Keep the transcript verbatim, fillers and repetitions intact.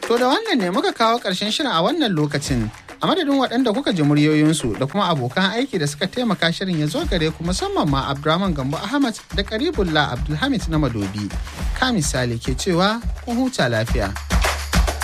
To da wannan ne muka kawo ƙarshen shirin a wannan lokacin. A madadin waɗanda kuka ji muryoyinsu da kuma abokan aiki da suka taimaka shirin ya zo gare ku musamman ma Abdurrahman Gambo Ahmad da Karibullah Abdulhamid na Madobi. Ka misali ke cewa kun huta lafiya.